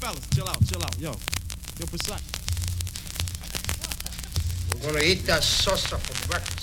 fellas, chill out. Yo, Precise. We're gonna eat that salsa for breakfast.